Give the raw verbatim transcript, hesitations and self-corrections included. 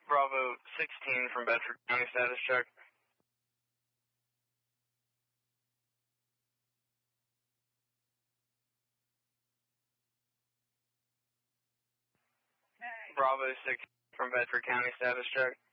Bravo sixteen from Bedford County, status check. Bravo six from Bedford County, status check.